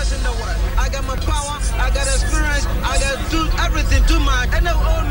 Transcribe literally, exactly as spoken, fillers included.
best in the world. I got my power, I got experience, I got do everything too much. And the old